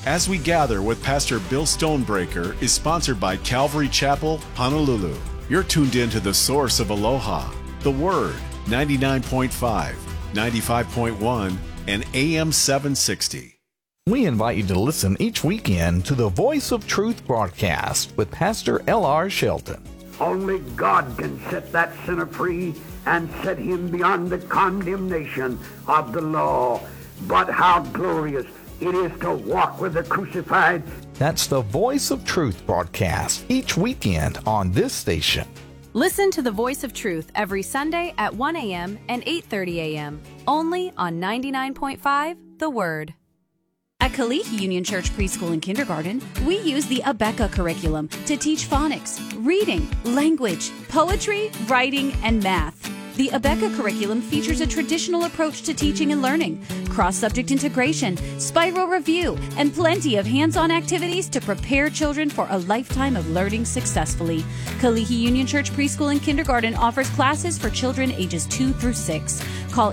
As We Gather with Pastor Bill Stonebreaker is sponsored by Calvary Chapel, Honolulu. You're tuned in to the source of Aloha, the Word, 99.5, 95.1, and AM 760. We invite you to listen each weekend to the Voice of Truth broadcast with Pastor L.R. Shelton. Only God can set that sinner free and set him beyond the condemnation of the law. But how glorious it is to walk with the crucified. That's the Voice of Truth broadcast each weekend on this station. Listen to the Voice of Truth every Sunday at 1 a.m. and 8:30 a.m. only on 99.5 The Word. At Kalihi Union Church Preschool and Kindergarten, we use the Abeka curriculum to teach phonics, reading, language, poetry, writing, and math. The Abeka curriculum features a traditional approach to teaching and learning, cross-subject integration, spiral review, and plenty of hands-on activities to prepare children for a lifetime of learning successfully. Kalihi Union Church Preschool and Kindergarten offers classes for children ages 2 through 6. Call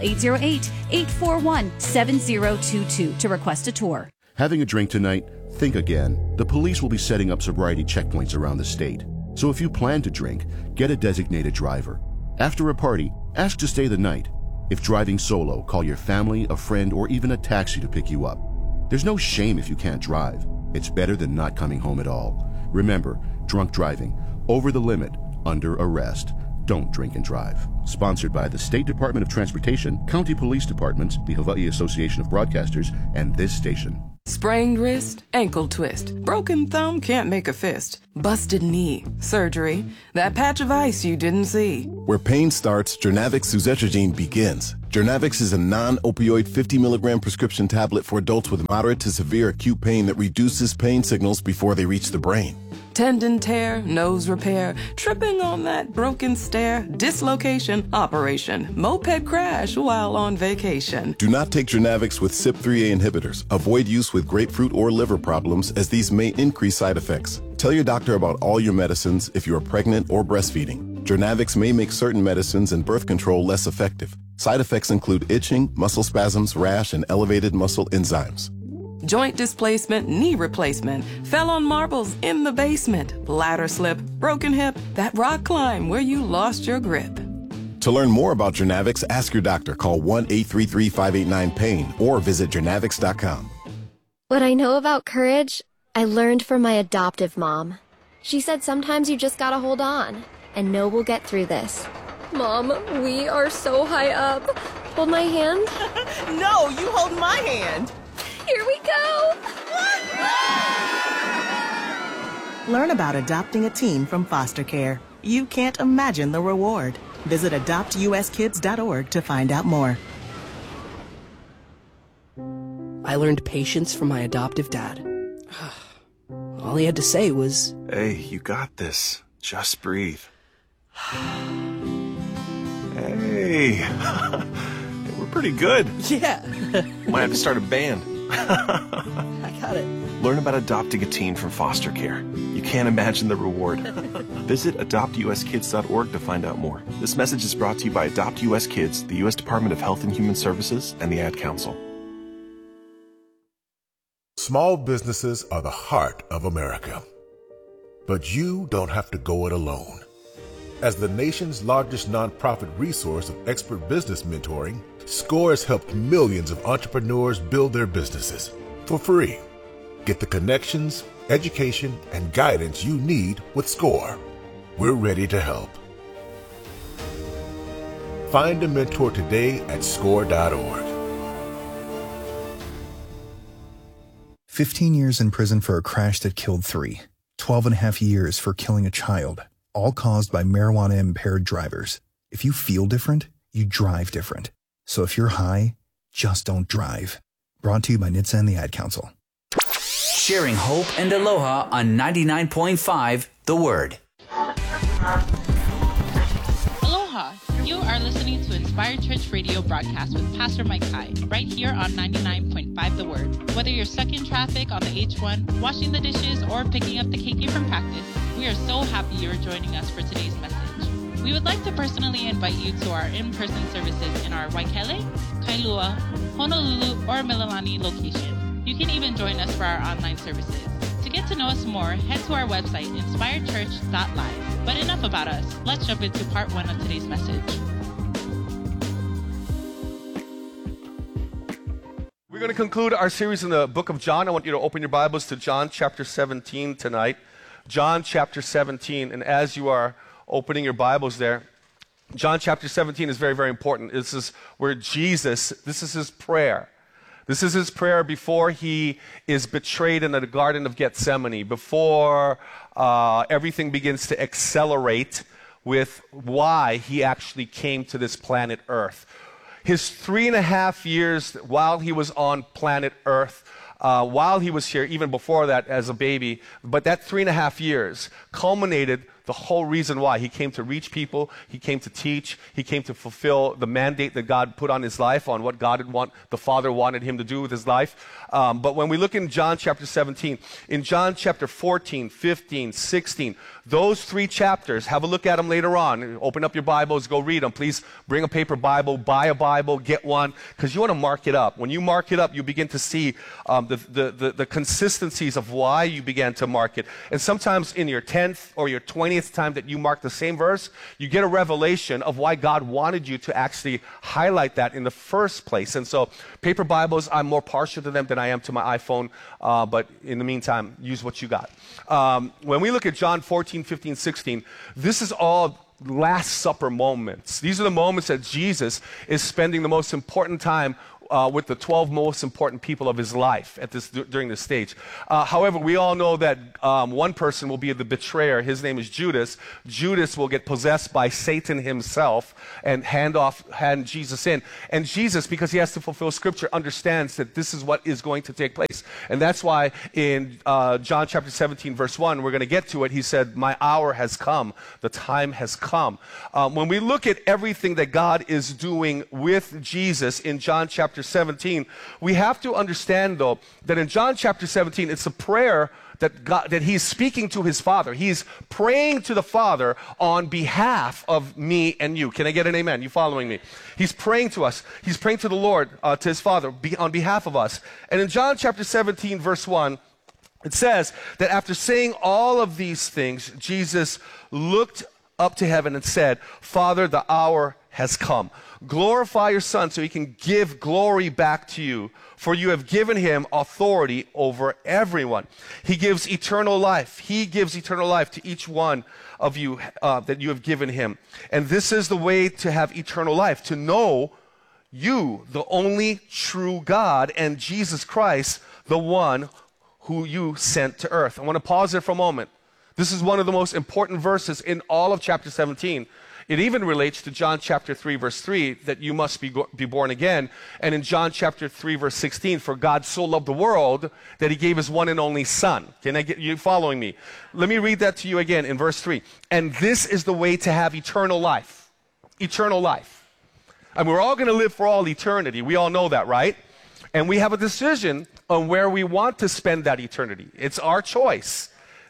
808-841-7022 to request a tour. Having a drink tonight? Think again. The police will be setting up sobriety checkpoints around the state. So if you plan to drink, get a designated driver. After a party, ask to stay the night. If driving solo, call your family, a friend, or even a taxi to pick you up. There's no shame if you can't drive. It's better than not coming home at all. Remember, drunk driving, over the limit, under arrest. Don't drink and drive. Sponsored by the State Department of Transportation, County Police Departments, the Hawaii Association of Broadcasters, and this station. Sprained wrist, ankle twist, broken thumb, can't make a fist, busted knee, surgery, that patch of ice you didn't see. Where pain starts, Jernavix suzetrigine begins. Jernavix is a non-opioid 50 milligram prescription tablet for adults with moderate to severe acute pain that reduces pain signals before they reach the brain. Tendon tear, nose repair, tripping on that broken stair, dislocation, operation, moped crash while on vacation. Do not take Jernavix with CYP3A inhibitors. Avoid use with grapefruit or liver problems, as these may increase side effects. Tell your doctor about all your medicines if you are pregnant or breastfeeding. Jernavix may make certain medicines and birth control less effective. Side effects include itching, muscle spasms, rash, and elevated muscle enzymes. Joint displacement, knee replacement, fell on marbles in the basement, ladder slip, broken hip, that rock climb where you lost your grip. To learn more about Jernavix, ask your doctor. Call 1-833-589-PAIN or visit jernavix.com. What I know about courage, I learned from my adoptive mom. She said sometimes you just gotta hold on and know we'll get through this. Mom, we are so high up. Hold my hand. No, you hold my hand. Here we go! Learn about adopting a teen from foster care. You can't imagine the reward. Visit adoptuskids.org to find out more. I learned patience from my adoptive dad. All he had to say was, "Hey, you got this. Just breathe." Hey, we're pretty good. Yeah. Might have to start a band. I got it. Learn about adopting a teen from foster care. You can't imagine the reward. Visit adoptuskids.org to find out more. This message is brought to you by Adopt US Kids, the U.S. Department of Health and Human Services, and the Ad Council. Small businesses are the heart of America. But you don't have to go it alone. As the nation's largest nonprofit resource of expert business mentoring, SCORE has helped millions of entrepreneurs build their businesses for free. Get the connections, education, and guidance you need with SCORE. We're ready to help. Find a mentor today at score.org. 15 years in prison for a crash that killed 3. 12 and a half years for killing a child, all caused by marijuana-impaired drivers. If you feel different, you drive different. So if you're high, just don't drive. Brought to you by NHTSA and the Ad Council. Sharing hope and aloha on 99.5 The Word. Aloha. You are listening to Inspired Church Radio broadcast with Pastor Mike Hai, right here on 99.5 The Word. Whether you're stuck in traffic on the H1, washing the dishes, or picking up the keiki from practice, we are so happy you're joining us for today's message. We would like to personally invite you to our in-person services in our Waikele, Kailua, Honolulu, or Mililani location. You can even join join us for our online services. To get to know us more, head to our website, inspiredchurch.live. But enough about us. Let's jump into part 1 of today's message. We're going to conclude our series in the book of John. I want you to open your Bibles to John chapter 17 tonight. John chapter 17. And as you are opening your Bibles there, John chapter 17 is very, very important. This is where Jesus, this is his prayer. This is his prayer before he is betrayed in the Garden of Gethsemane, before everything begins to accelerate with why he actually came to this planet Earth. His 3.5 years while he was on planet Earth, while he was here, even before that as a baby, but that 3.5 years culminated the whole reason why. He came to reach people, he came to teach, he came to fulfill the mandate that God put on his life, on what the Father wanted him to do with his life. But when we look in John chapter 17, in John chapter 14, 15, 16, those 3 chapters, have a look at them later on. Open up your Bibles, go read them. Please bring a paper Bible, buy a Bible, get one, because you want to mark it up. When you mark it up, you begin to see the consistencies of why you began to mark it. And sometimes in your 10th or your 20th time that you mark the same verse, you get a revelation of why God wanted you to actually highlight that in the first place. And so paper Bibles, I'm more partial to them than I am to my iPhone, but in the meantime, use what you got. When we look at John 14, 15, 16, this is all Last Supper moments. These are the moments that Jesus is spending the most important time with the 12 most important people of his life during this stage. However, we all know that one person will be the betrayer. His name is Judas. Judas will get possessed by Satan himself and hand Jesus in. And Jesus, because he has to fulfill Scripture, understands that this is what is going to take place. And that's why in John chapter 17, verse 1, we're going to get to it. He said, "My hour has come. The time has come." When we look at everything that God is doing with Jesus in John chapter 17, we have to understand, though, that in John chapter 17, it's a prayer that he's speaking to his Father. He's praying to the Father on behalf of me and you. Can I get an amen? You following me? He's praying to us. He's praying to the Lord, to his Father, on behalf of us. And in John chapter 17, verse 1, it says that after saying all of these things, Jesus looked up to heaven and said, "Father, the hour has come. Glorify your Son so he can give glory back to you, for you have given him authority over everyone. He gives eternal life. He gives eternal life to each one of you that you have given him. And this is the way to have eternal life, to know you, the only true God, and Jesus Christ, the one who you sent to earth." I want to pause there for a moment. This is one of the most important verses in all of chapter 17. It even relates to John chapter 3, verse 3, that you must be born again. And in John chapter 3, verse 16, "For God so loved the world that he gave his one and only Son." Can I get you following me? Let me read that to you again in verse 3. "And this is the way to have eternal life." Eternal life. And we're all going to live for all eternity. We all know that, right? And we have a decision on where we want to spend that eternity. It's our choice.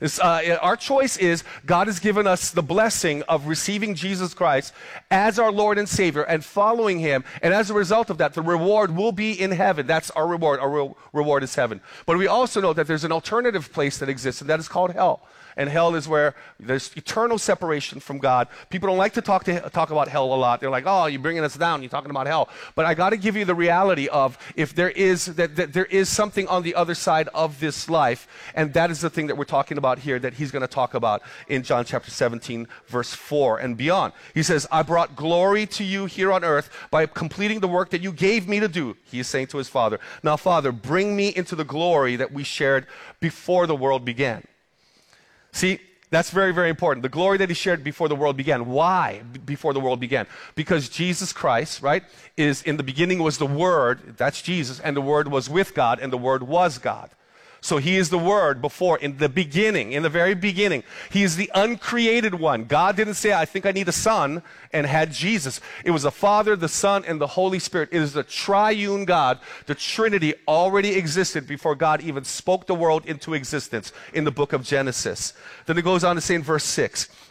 Our choice is God has given us the blessing of receiving Jesus Christ as our Lord and Savior and following him. And as a result of that, the reward will be in heaven. That's our reward. Our reward is heaven. But we also know that there's an alternative place that exists, and that is called hell. And hell is where there's eternal separation from God. People don't like to talk about hell a lot. They're like, "Oh, you're bringing us down. You're talking about hell." But I got to give you the reality of if there is that there is something on the other side of this life, and that is the thing that we're talking about here, that he's going to talk about in John chapter 17, verse 4 and beyond. He says, "I brought glory to you here on earth by completing the work that you gave me to do." He is saying to his Father, "Now, Father, bring me into the glory that we shared before the world began." See, that's very, very important. The glory that he shared before the world began. Why before the world began? Because Jesus Christ, right, is in the beginning was the Word, that's Jesus, and the Word was with God, and the Word was God. So he is the Word before, in the beginning, in the very beginning. He is the uncreated one. God didn't say, "I think I need a son," and had Jesus. It was the Father, the Son, and the Holy Spirit. It is the triune God. The Trinity already existed before God even spoke the world into existence in the book of Genesis. Then it goes on to say in verse 6,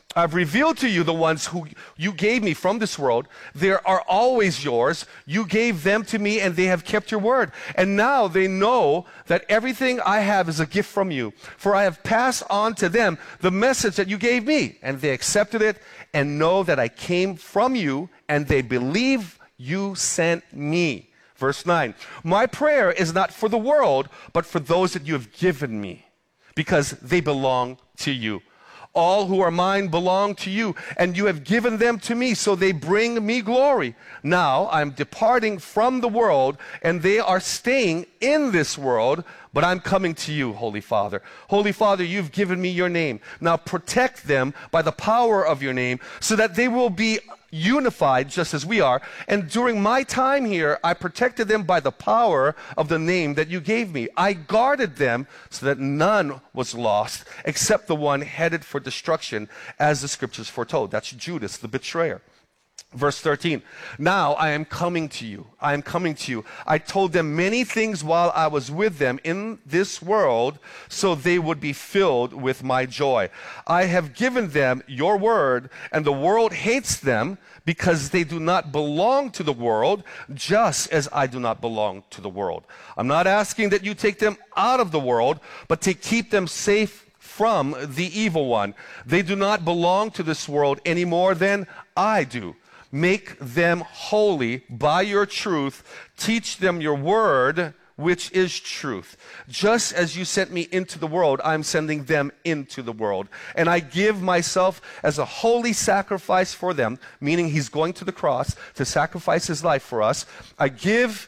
I've revealed to you the ones who you gave me from this world. They are always yours. You gave them to me, and they have kept your word. And now they know that everything I have is a gift from you. For I have passed on to them the message that you gave me, and they accepted it and know that I came from you, and they believe you sent me. Verse 9, my prayer is not for the world, but for those that you have given me, because they belong to you. All who are mine belong to you, and you have given them to me, so they bring me glory. Now I'm departing from the world, and they are staying in this world, but I'm coming to you, Holy Father. Holy Father, you've given me your name. Now protect them by the power of your name, so that they will be unified just as we are. And during my time here, I protected them by the power of the name that you gave me. I guarded them so that none was lost except the one headed for destruction, as the scriptures foretold. That's Judas, the betrayer. Verse 13, now I am coming to you. I am coming to you. I told them many things while I was with them in this world, so they would be filled with my joy. I have given them your word, and the world hates them because they do not belong to the world, just as I do not belong to the world. I'm not asking that you take them out of the world, but to keep them safe from the evil one. They do not belong to this world any more than I do. Make them holy by your truth. Teach them your word, which is truth. Just as you sent me into the world, I'm sending them into the world. And I give myself as a holy sacrifice for them, meaning he's going to the cross to sacrifice his life for us. I give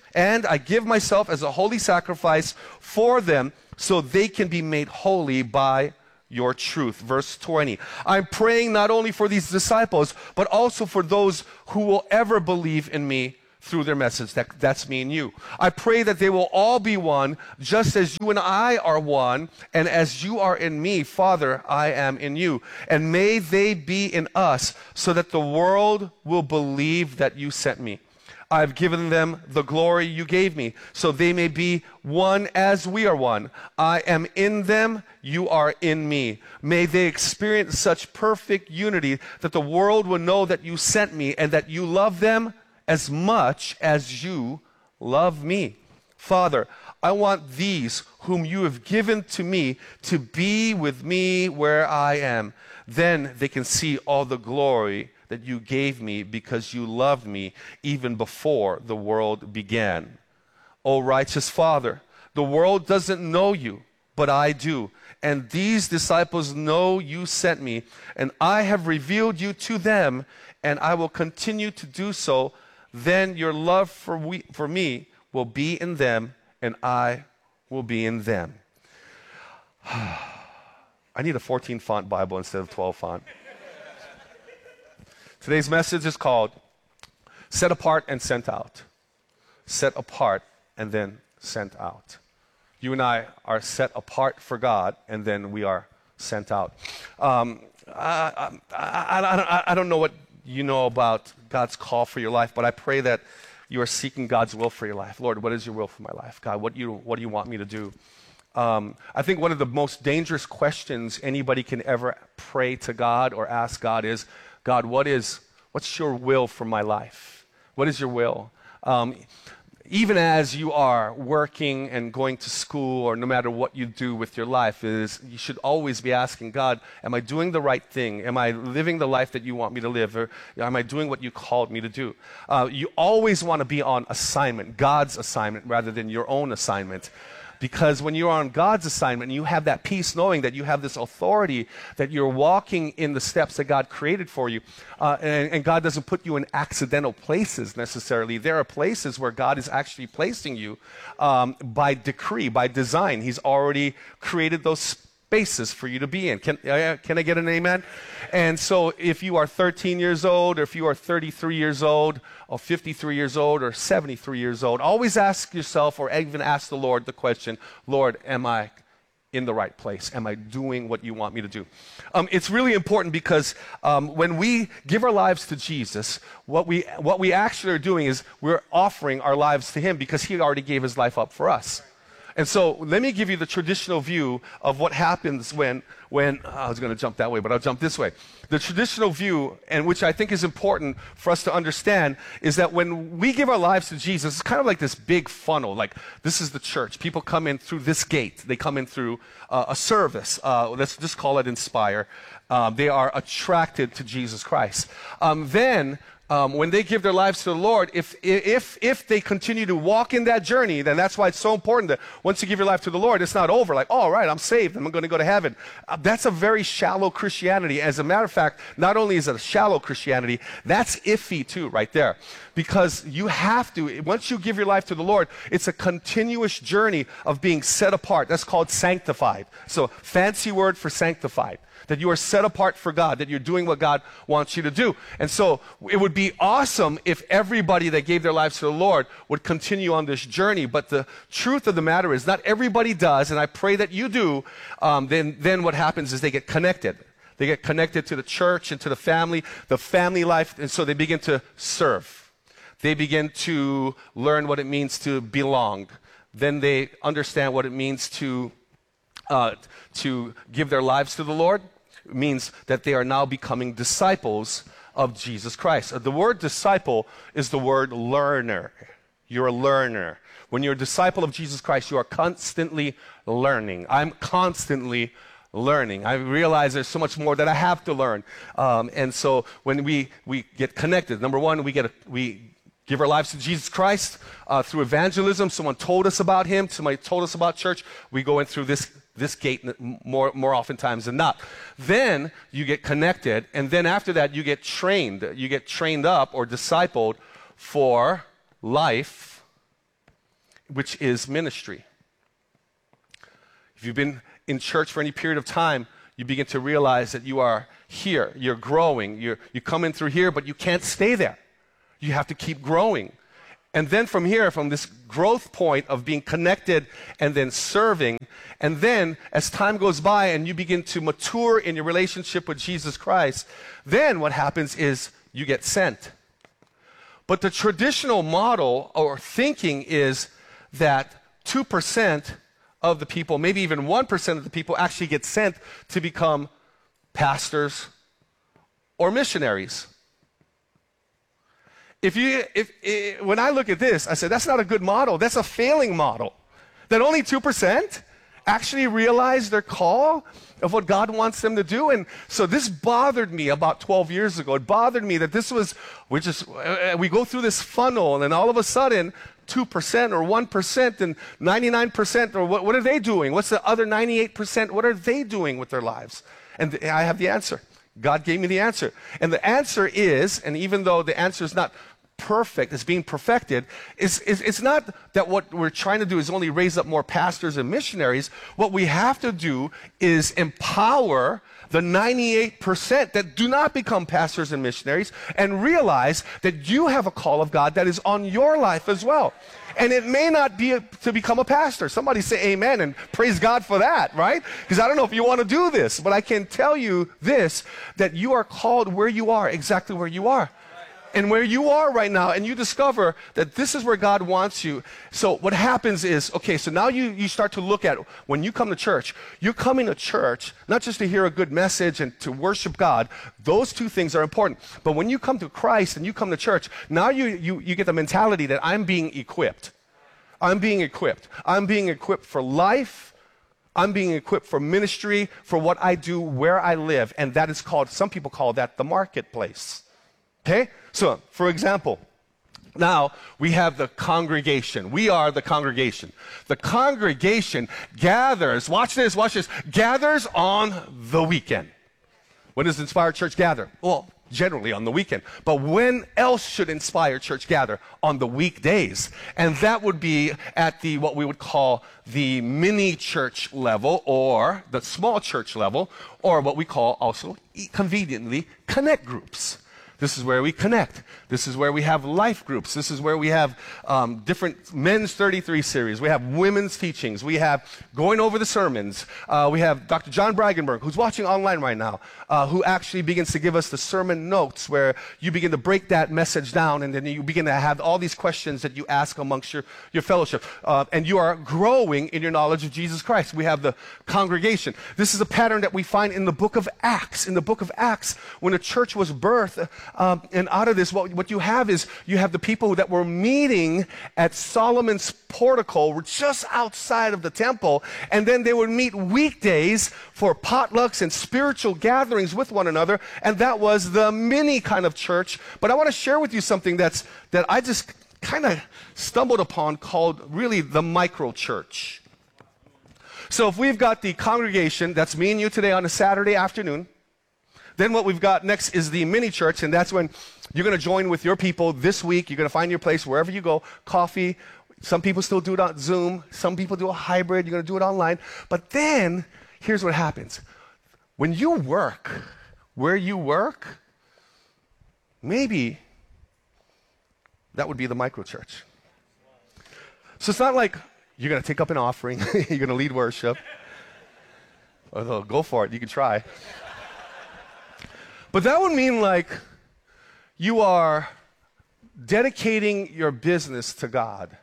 myself as a holy sacrifice for them so they can be made holy by your truth. Verse 20, I'm praying not only for these disciples, but also for those who will ever believe in me through their message. That's me and you. I pray that they will all be one, just as you and I are one, and as you are in me, Father, I am in you. And may they be in us, so that the world will believe that you sent me. I've given them the glory you gave me, so they may be one as we are one. I am in them, you are in me. May they experience such perfect unity that the world will know that you sent me and that you love them as much as you love me. Father, I want these whom you have given to me to be with me where I am. Then they can see all the glory that you gave me because you loved me even before the world began. O righteous Father, the world doesn't know you, but I do. And these disciples know you sent me, and I have revealed you to them, and I will continue to do so. Then your love for me will be in them, and I will be in them. I need a 14 font Bible instead of 12 font. Today's message is called Set Apart and Sent Out. Set apart and then sent out. You and I are set apart for God, and then we are sent out. I don't know what you know about God's call for your life, but I pray that you are seeking God's will for your life. Lord, what is your will for my life? God, what do you want me to do? I think one of the most dangerous questions anybody can ever pray to God or ask God is, God, what's your will for my life? What is your will? Even as you are working and going to school, or no matter what you do with your life, you should always be asking God, am I doing the right thing? Am I living the life that you want me to live? Or am I doing what you called me to do? You always want to be on assignment, God's assignment, rather than your own assignment. Because when you're on God's assignment, you have that peace knowing that you have this authority, that you're walking in the steps that God created for you. And God doesn't put you in accidental places necessarily. There are places where God is actually placing you by decree, by design. He's already created those spaces for you to be in. Can I get an amen? And so if you are 13 years old, or if you are 33 years old, or 53 years old, or 73 years old, always ask yourself, or even ask the Lord the question, Lord, am I in the right place? Am I doing what you want me to do? It's really important because when we give our lives to Jesus, what we actually are doing is we're offering our lives to him, because he already gave his life up for us. And so let me give you the traditional view of what happens when I was going to jump that way, but I'll jump this way. The traditional view, and which I think is important for us to understand, is that when we give our lives to Jesus, it's kind of like this big funnel. Like, this is the church. People come in through this gate. They come in through a service. Let's just call it Inspire. They are attracted to Jesus Christ. When they give their lives to the Lord, if they continue to walk in that journey, then that's why it's so important that once you give your life to the Lord, it's not over. Like, oh, all right, I'm saved. I'm going to go to heaven. That's a very shallow Christianity. As a matter of fact, not only is it a shallow Christianity, that's iffy too, right there. Because you have to, once you give your life to the Lord, it's a continuous journey of being set apart. That's called sanctified. So, fancy word for sanctified. That you are set apart for God, that you're doing what God wants you to do. And so it would be awesome if everybody that gave their lives to the Lord would continue on this journey. But the truth of the matter is not everybody does, and I pray that you do. Then what happens is they get connected. They get connected to the church and to the family life, and so they begin to serve. They begin to learn what it means to belong. Then they understand what it means to give their lives to the Lord. It means that they are now becoming disciples of Jesus Christ. The word disciple is the word learner. You're a learner. When you're a disciple of Jesus Christ, you are constantly learning. I'm constantly learning. I realize there's so much more that I have to learn. And so when we get connected, number one, we give our lives to Jesus Christ through evangelism. Someone told us about him. Somebody told us about church. We go in through this gate more oftentimes than not. Then you get connected, and then after that you get trained. You get trained up or discipled for life, which is ministry. If you've been in church for any period of time, you begin to realize that you are here, you're growing, you come in through here, but you can't stay there. You have to keep growing. And then from here, from this growth point of being connected and then serving, and then as time goes by and you begin to mature in your relationship with Jesus Christ, then what happens is you get sent. But the traditional model or thinking is that 2% of the people, maybe even 1% of the people actually get sent to become pastors or missionaries. When I look at this, I say, that's not a good model. That's a failing model. That only 2% actually realize their call of what God wants them to do. And so this bothered me about 12 years ago. It bothered me that we go through this funnel, and then all of a sudden, 2% or 1% and 99%, or what are they doing? What's the other 98%? What are they doing with their lives? And I have the answer. God gave me the answer. And the answer is, and even though the answer is not perfect, it's being perfected, it's not that what we're trying to do is only raise up more pastors and missionaries. What we have to do is empower the 98% that do not become pastors and missionaries and realize that you have a call of God that is on your life as well. And it may not be to become a pastor. Somebody say amen and praise God for that, right? Because I don't know if you want to do this, but I can tell you this, that you are called where you are, exactly where you are. And where you are right now, and you discover that this is where God wants you. So what happens is, okay, so now you start to look at, when you come to church, you're coming to church not just to hear a good message and to worship God. Those two things are important. But when you come to Christ and you come to church, now you get the mentality that I'm being equipped. I'm being equipped. I'm being equipped for life. I'm being equipped for ministry, for what I do, where I live. And that is called, some people call that the marketplace. Okay? So, for example, now we have the congregation. We are the congregation. The congregation gathers, watch this, gathers on the weekend. When does Inspired Church gather? Well, generally on the weekend. But when else should Inspired Church gather? On the weekdays. And that would be at what we would call the mini church level, or the small church level, or what we call also conveniently connect groups. This is where we connect. This is where we have life groups. This is where we have different men's 33 series. We have women's teachings. We have going over the sermons. We have Dr. John Bragenberg, who's watching online right now, who actually begins to give us the sermon notes where you begin to break that message down, and then you begin to have all these questions that you ask amongst your fellowship. And you are growing in your knowledge of Jesus Christ. We have the congregation. This is a pattern that we find in the book of Acts. In the book of Acts, when a church was birthed, and out of this, what you have is you have the people that were meeting at Solomon's portico, just outside of the temple, and then they would meet weekdays for potlucks and spiritual gatherings with one another, and that was the mini kind of church. But I want to share with you something that I just kind of stumbled upon called really the micro church. So if we've got the congregation, that's me and you today on a Saturday afternoon, then what we've got next is the mini church, and that's when you're going to join with your people this week. You're going to find your place wherever you go, coffee. Some people still do it on Zoom. Some people do a hybrid. You're going to do it online. But then, here's what happens. When you work where you work, maybe that would be the micro church. So it's not like you're going to take up an offering. You're going to lead worship. Although, go for it. You can try. But that would mean like you are dedicating your business to God,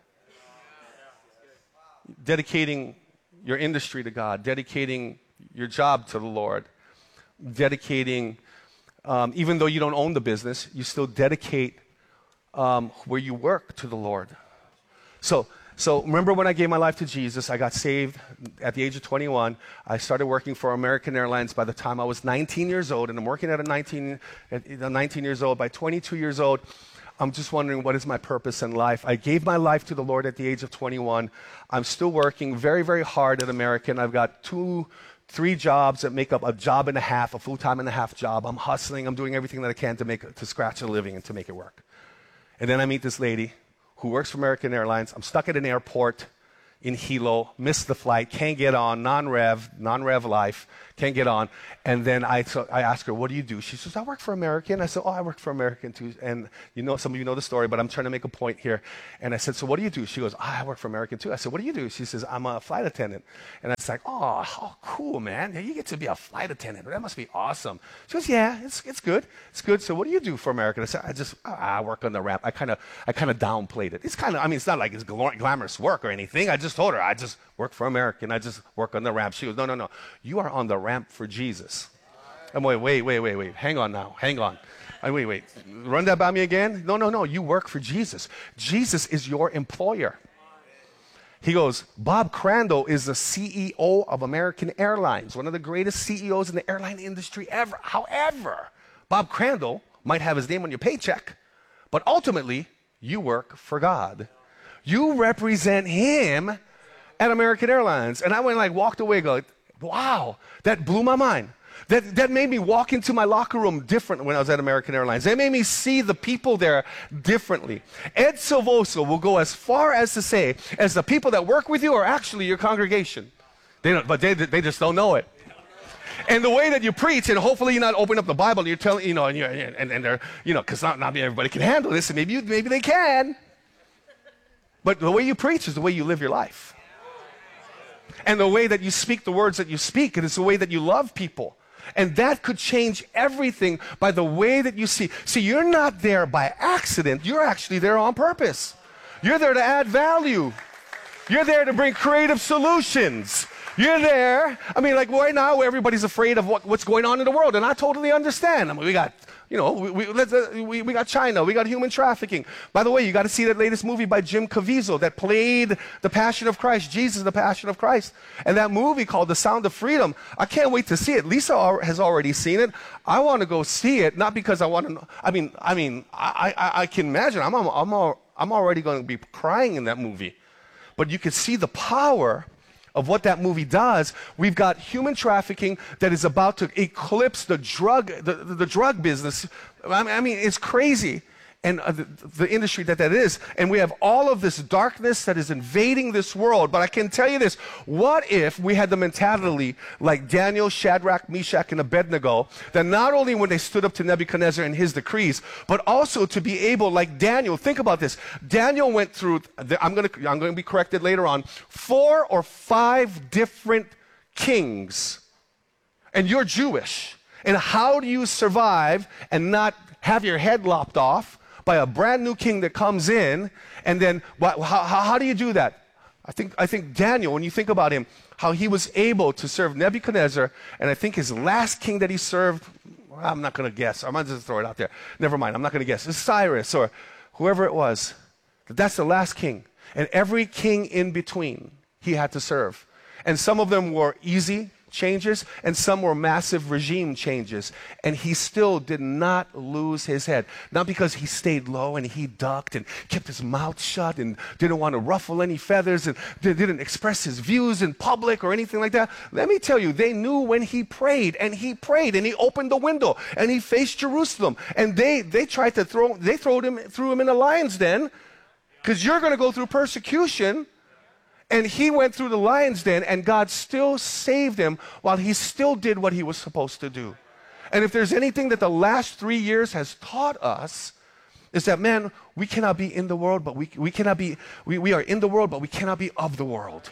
dedicating your industry to God, dedicating your job to the Lord, dedicating, even though you don't own the business, you still dedicate where you work to the Lord. So remember when I gave my life to Jesus, I got saved at the age of 21. I started working for American Airlines by the time I was 19 years old, and I'm working at 19 years old. By 22 years old, I'm just wondering, what is my purpose in life? I gave my life to the Lord at the age of 21. I'm still working very, very hard at American. I've got 2-3 jobs that make up a job and a half, a full-time and a half job. I'm hustling. I'm doing everything that I can to scratch a living and to make it work. And then I meet this lady who works for American Airlines. I'm stuck at an airport in Hilo, missed the flight, can't get on, non-rev life, can't get on. And then I asked her, what do you do? She says, I work for American. I said, I work for American too. And some of you know the story, but I'm trying to make a point here. And I said, so what do you do? She goes, I work for American too. I said, what do you do? She says, I'm a flight attendant. And I was like, oh, cool, man. You get to be a flight attendant. That must be awesome. She goes, yeah, it's good. It's good. So what do you do for American? I said, I work on the ramp. I kind of downplayed it. It's it's not like it's glamorous work or anything. I just told her, I just work for American. I just work on the ramp. She goes, no. You are on the ramp for Jesus. I'm wait. Hang on now. Hang on. Wait. Run that by me again? No. You work for Jesus. Jesus is your employer. He goes, Bob Crandall is the CEO of American Airlines, one of the greatest CEOs in the airline industry ever. However, Bob Crandall might have his name on your paycheck, but ultimately, you work for God. You represent Him at American Airlines. And I walked away going, wow, that blew my mind. That made me walk into my locker room different when I was at American Airlines. That made me see the people there differently. Ed Silvoso will go as far as to say, as the people that work with you are actually your congregation. They just don't know it. And the way that you preach, and hopefully you're not opening up the Bible, and you're telling, and they're, because not everybody can handle this, and maybe they can. But the way you preach is the way you live your life. And the way that you speak the words that you speak, and it's the way that you love people. And that could change everything by the way that you see. See, you're not there by accident. You're actually there on purpose. You're there to add value. You're there to bring creative solutions. You're there. Right now, everybody's afraid of what's going on in the world, and I totally understand. We got, we got China. We got human trafficking. By the way, you got to see that latest movie by Jim Caviezel that played the Passion of Christ, Jesus, the Passion of Christ, and that movie called The Sound of Freedom. I can't wait to see it. Lisa has already seen it. I want to go see it, not because I want to. I can imagine. I'm already going to be crying in that movie, but you can see the power of what that movie does. We've got human trafficking that is about to eclipse the drug business. It's crazy. and the industry that is. And we have all of this darkness that is invading this world. But I can tell you this, what if we had the mentality like Daniel, Shadrach, Meshach, and Abednego, that not only when they stood up to Nebuchadnezzar and his decrees, but also to be able, like Daniel, think about this. Daniel went through, I'm going to be corrected later on, 4 or 5 different kings. And you're Jewish. And how do you survive and not have your head lopped off by a brand new king that comes in? And then how do you do that? I think Daniel, when you think about him, how he was able to serve Nebuchadnezzar, and I think his last king that he served, I'm not going to guess. I'm going to just throw it out there. Never mind, I'm not going to guess. It's Cyrus or whoever it was. That's the last king. And every king in between he had to serve. And some of them were easy changes, and some were massive regime changes. And he still did not lose his head. Not because he stayed low and he ducked and kept his mouth shut and didn't want to ruffle any feathers and didn't express his views in public or anything like that. Let me tell you, they knew when he prayed and he opened the window and he faced Jerusalem. And they tried to threw him in a lion's den, because you're going to go through persecution. And he went through the lion's den, and God still saved him while he still did what he was supposed to do. And if there's anything that the last 3 years has taught us, is that, man, we cannot be in the world, but we are in the world, but we cannot be of the world.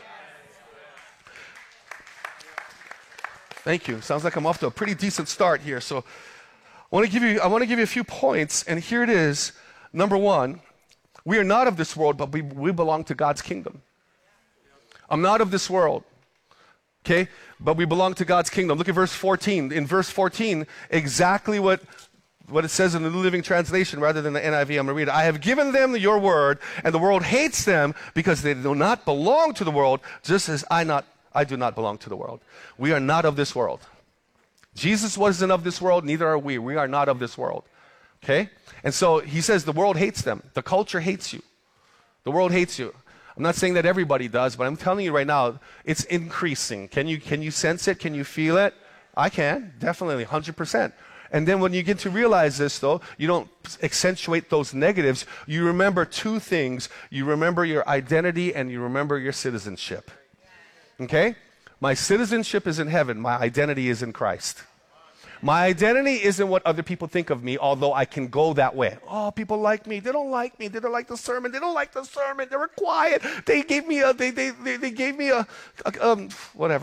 Thank you. Sounds like I'm off to a pretty decent start here. So I want to give you a few points, and here it is. Number 1, we are not of this world, but we belong to God's kingdom. I'm not of this world, okay? But we belong to God's kingdom. Look at verse 14. In verse 14, exactly what it says in the New Living Translation rather than the NIV. I'm going to read it. I have given them your word, and the world hates them because they do not belong to the world, just as I do not belong to the world. We are not of this world. Jesus wasn't of this world, neither are we. We are not of this world, okay? And so he says the world hates them. The culture hates you. The world hates you. I'm not saying that everybody does, but I'm telling you right now, it's increasing. Can you sense it? Can you feel it? I can, definitely, 100%. And then when you get to realize this, though, you don't accentuate those negatives. You remember 2 things. You remember your identity and you remember your citizenship. Okay? My citizenship is in heaven. My identity is in Christ. My identity isn't what other people think of me, although I can go that way. Oh, people like me. They don't like me. They don't like the sermon. They don't like the sermon. They were quiet. They gave me a, whatever.